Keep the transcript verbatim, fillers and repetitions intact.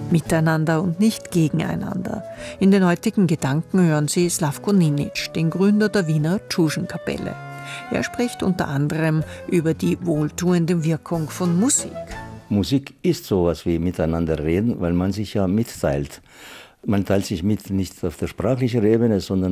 Miteinander und nicht gegeneinander. In den heutigen Gedanken hören Sie Slavko Ninic, den Gründer der Wiener Tschuschen-Kapelle. Er spricht unter anderem über die wohltuende Wirkung von Musik. Musik ist sowas wie miteinander reden, weil man sich ja mitteilt. Man teilt sich mit nicht auf der sprachlichen Ebene, sondern